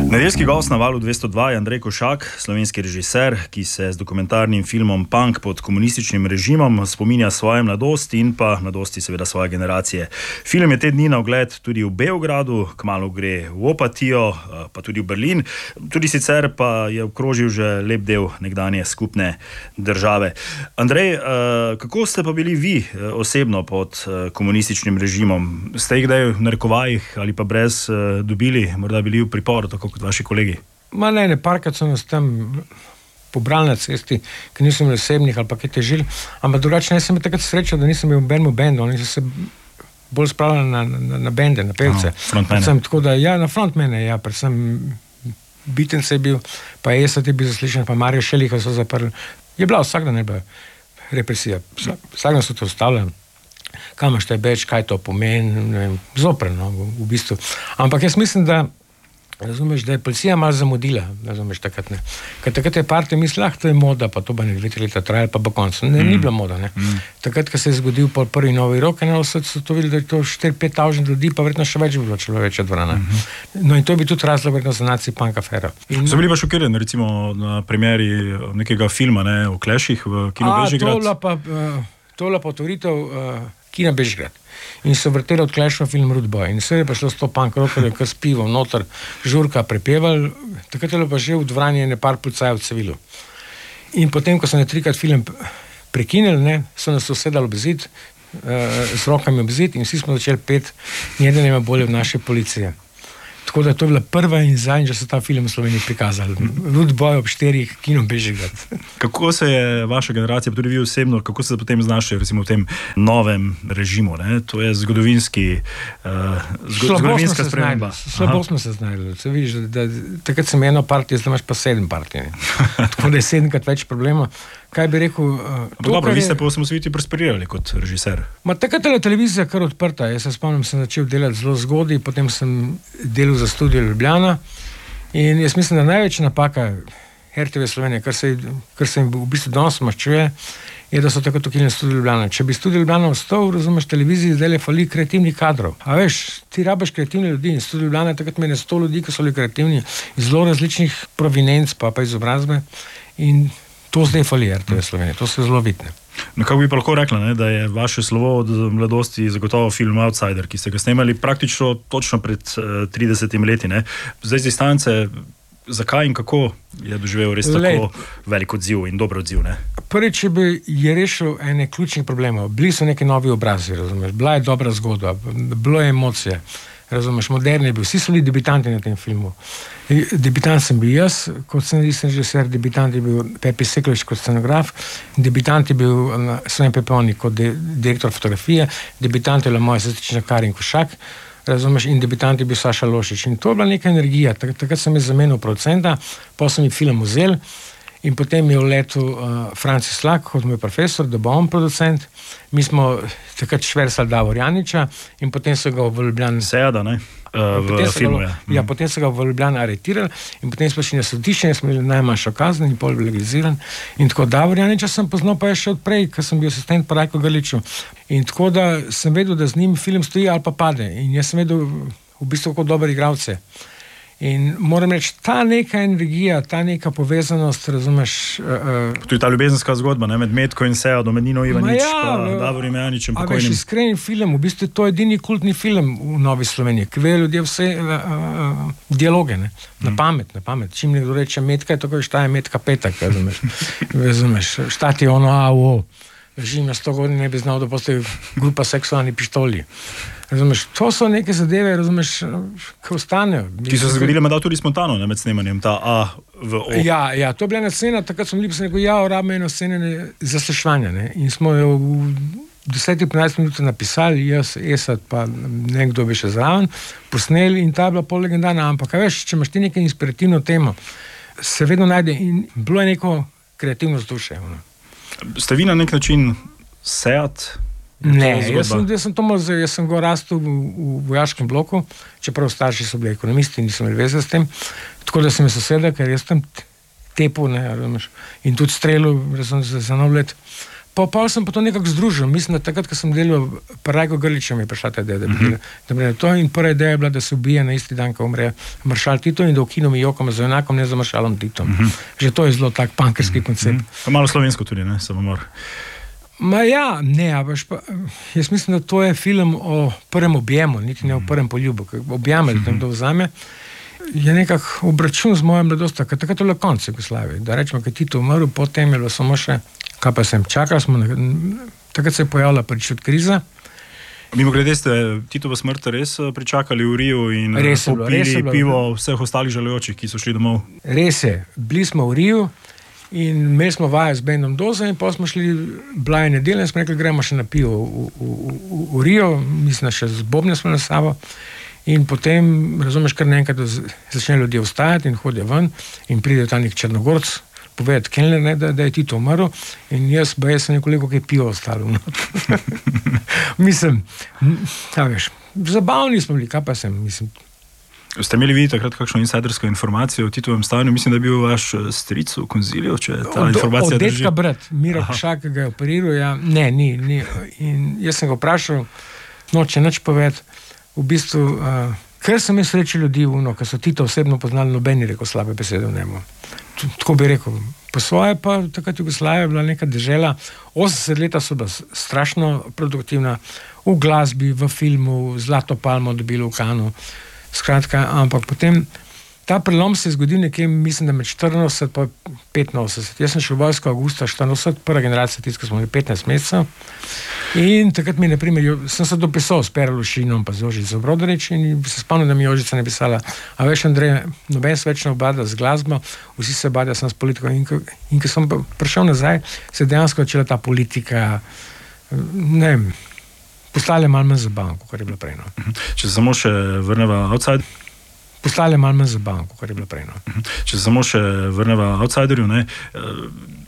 Nedeljski gost na Valu 202 je Andrej Košak, slovenski režiser, ki se z dokumentarnim filmom Punk pod komunističnim režimom spominja svoje mladosti in pa mladosti seveda svoje generacije. Film je te dni na ogled tudi v Beogradu, kmalu gre v Opatijo, pa tudi v Berlin. Tudi sicer pa je obkrožil že lep del nekdanje skupne države. Andrej, kako ste pa bili vi osebno pod komunističnim režimom? Ste jih kdaj v narekovajih ali pa brez dobili, morda bili v priporu, tako kot vaši kolegi? Ne, parkrat so nas tam pobrali na cesti, ker nisem imel osebnih ali pa kaj težil, ampak drugače ne sem imel takrat srečo, da nisem imel benmu bendu, oni so se bolj spravljali na bende, na pevce. Frontmene. Tako da, ja, na frontmene, ja, predvsem Bitence je bil, pa Esat je bil zaslišan, pa Marijo Šeliha so zaprli. Je bila vsak dan represija, vsak dan so to ustavljali. Kaj imaš te beč, kaj to pomeni, zoprno v bistvu. Ampak jaz mislim, da razumeš, da je policija malo zamudila, razumeš, takrat ne. Ker takrat je partija mislila, to je moda, pa to bo 2 leta trajalo, pa bo konc. Ni bila moda, ne. Takrat, ko se je zgodil prvi novi rok, so to videli, da je to 4-5 tavžen ljudi, pa verjetno še več bi bilo, če bilo večja dvorana. No in to bi tudi razlog verjetno za naci punk afero. So bili pa šokirani, recimo na premieri nekega filma, ne, v Kleših, v kinu Bežigrad? To je pa otvoritev kina Bežigrad. In so vrteli od Klešov film Rude Boy. In vse je pa šlo 100 punk rockerjev, kar s pivom noter, žurka prepeval, takrat je pa že v dvorani nepar policajev v civilu. In potem, ko so ne 3-krat film prekinili, ne, so nas usedali ob zid, z rokami ob zid in vsi smo začeli peti Njeden ima bolje od naše policije. Tako da to je bila prva in zadnja, že so ta film v Sloveniji prikazali. Rude Boy ob 4 kinu Bežigrad. Kako se je vaša generacija, pa tudi vi osebno, kako ste se potem znašli recimo v tem novem režimu? Ne? To je zgodovinska sprememba. Slabo smo se znašli. Se vidiš, da takrat sem eno partijo, zdaj imaš pa 7 partij. Tako da je 7krat več problemov. Kaj bi rekel? Dobro, vi ste pa v osamosvojitvi prosperirali kot režiser. Takrat je televizija kar odprta. Jaz se spomnim, sem začel delati zelo zgodaj, potem sem delal za Studio Ljubljana in jaz mislim, da največja napaka RTV Slovenije, kar se jim v bistvu danes maščuje, je, da so takrat ukinili Studio Ljubljana. Če bi Studio Ljubljana ostal, razumeš, televiziji zdaj le fali kreativnih kadrov. A veš, ti rabiš kreativne ljudi in Studio Ljubljana takrat meni 100 ljudi, ki so bili kreativni iz zelo različnih provinenc, pa izobrazbe in to zdaj fali RTV Slovenije, to se zelo vidne. No, kako bi pa lahko rekla, ne, da je vaše slovo od mladosti zagotovo film Outsider, ki ste ga snemali praktično točno pred 30 leti. Ne. Zdaj z distance, zakaj in kako je doživel res tako velik odziv in dober odziv? Ne? Prvič je rešil ene ključnih problemov. Bili so neki novi obrazi, razumeš, bila je dobra zgodba, bilo je emocije. Razumeš, modern je bil, vsi so bili debitanti na tem filmu. Debitant sem bil jaz, kot scenarist in režiser, debitant je bil Pepi Seklovič kot scenograf, debitant je bil Sloven Peponi kot direktor fotografije, debitant je bila moja sestrična Karin Košak, razumeš, in debitant je bil Saša Lošič. In to je bila neka energija. Takrat sem jaz zamenil producenta, potem sem jih film vzel in potem je vletel Francis Slak kot moj profesor, da bo on producent. Mi smo takrat šversali Davor Janiča in potem so ga v Ljubljani... Sejada, ne? V filmu, ja. Ja, potem so ga v Ljubljani aretirali in potem smo šli na sodišče in smo imeli najmanjšo kazen in pol legaliziran. In tako Davor Janiča sem poznal pa še odprej, ker sem bil asistent pa Rajko Galiču. In tako da sem vedel, da z njim film stoji ali pa pade. In jaz sem vedel v bistvu kot dober igralce. In moram reči, ta neka energija, ta neka povezanost, razumeš... To je ta ljubezenska zgodba, ne? Med Metko in Sejado, med Nino Ivanič, pa Davorim Janičem, pokojnim. A veš, iskren film, v bistvu to je edini kultni film v Novi Sloveniji, ki ve ljudje vse dialoge, ne? Na pamet. Čim nekdo reče Metka, je tako, šta je Metka petak, razumeš, šta ti je ono A.O. Režim na 100 godin ne bi znal, da postoji grupa seksualni pištoli. Razumeš, to so neke zadeve, razumeš, ki ostanejo. Ki so se zgodile med tudi spontano, ne, med snemanjem, ta A v O. Ja, to je bila ena scena, takrat sem rekel, rabimo eno sceno zaslišanja, ne, in smo jo v 10-15 minut napisali, jaz, Esat, pa nekdo bi še zraven, posneli in ta je bila pol legendarna, ampak veš, če imaš ti nekaj inspirativno temo, se vedno najde in bilo je neko kreativno vzdušje. Ste vi na nek način Seat? Ne, jaz sem go rastel v vojaškem bloku, čeprav starši so bili ekonomisti in nisem imel veze s tem, tako da sem je soseda, ker jaz tam tepel, ne, razumeš, in tudi strelil, razumeš, za nov let. Pol sem pa to nekako združil. Mislim, da takrat, ko sem delal Rajko Grličem, je prišla ta ideja, da bi to, in prva ideja je bila, da se ubije na isti dan, ko umre maršal Tito, in da ukino mi Jokoma z junakom, ne za maršalom Titom. Že to je zelo tak punkerski koncept. Pa malo slovensko tudi, ne, samomor. Ja, ne, jaz mislim, da to je film o prvem objemu, niti ne o prvem poljubu, objame, da tam to vzame. Je nekako obračun z mojo mladostjo, ker takrat je bilo konec Jugoslavije. Da rečemo, ker Tito umrl, potem je bilo samo še, kaj pa sem čakal, takrat se je pojavila prvič od kriza. Mimo grede ste Titovo smrt res pričakali v Riju in popili pivo vseh ostalih žalujočih, ki so šli domov? Res je, bili smo v Riju in imeli smo vaje z bendom Doza in pa smo šli, bila je nedelja in smo rekli, gremo še na pivo v Rijo, mislim, še z bobne smo na sabo. In potem, razumeš, kar naenkrat začne ljudje vstajati in hodijo ven in pride ta nek Črnogorc povedati kelner, da je Tito umrl, in jaz sem nekoliko kaj pivo ostalo. Mislim, veš, zabavni smo bili, kaj pa sem, mislim. Ste imeli vi takrat kakšno insidersko informacijo o Titovem stanju? Mislim, da je bil vaš stric v konziliju, če ta informacija drži. Od detka brat, Miro Košak, ki ga je operiral, ja, ne, ni. In jaz sem ga vprašal, noče nič povedati. V bistvu, ker sem imel sreče ljudi, ki so Tito osebno poznali, nobeni rekel slabe besede o njemu. Tako bi rekel. Po svoje pa takrat Jugoslavija je bila neka dežela, 80 leta so bila strašno produktivna, v glasbi, v filmu, Zlato palmo dobili v Kanu, skratka, ampak potem ta prelom se je zgodil nekje, mislim, da med 84 in 85. Jaz sem šel v vojsko avgusta 84, prva generacija tiska smo imeli 15 mesecev. In takrat mi, naprimer, sem se dopisal s Pero Lušinom pa z Jožico Brodarič in se spomnim, da mi Jožica napisala, a veš, Andrej, noben se več ne obada z glasbo, vsi se obadajo sem s politiko. In ko sem prišel nazaj, se je dejansko začela ta politika, ne vem, postala je malo manj zabavno, kot je bilo prej. No. Če se samo še vrneva outside. Postala je malo manj zabavno, kot je bilo prej. No. Če se samo še vrneva outsiderju, ne,